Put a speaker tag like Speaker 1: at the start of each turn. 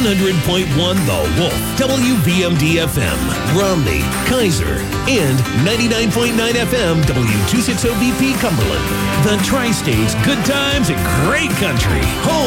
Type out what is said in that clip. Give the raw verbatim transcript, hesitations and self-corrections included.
Speaker 1: one hundred point one The Wolf, W V M D F M, Romney, Kaiser, and ninety-nine point nine F M, W two sixty V P Cumberland. The Tri-States, good times and great country. Home